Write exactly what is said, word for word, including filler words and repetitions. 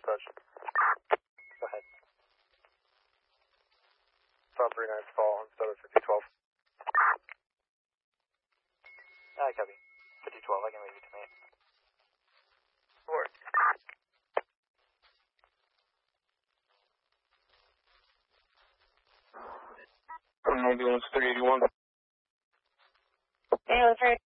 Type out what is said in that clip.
touch. Go ahead. Tom three nine call instead of fifty twelve. I copy. fifty twelve, I can leave you tonight. Four. Ambulance three eighty-one. Ambulance three